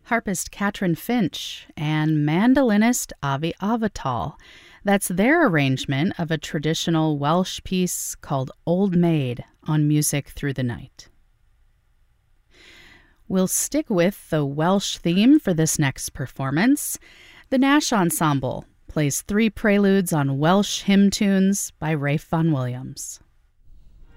harpist Katrin Finch, and mandolinist Avi Avital. That's their arrangement of a traditional Welsh piece called Old Maid on Music Through the Night. We'll stick with the Welsh theme for this next performance. The Nash Ensemble plays 3 preludes on Welsh hymn tunes by Ralph Vaughan Williams.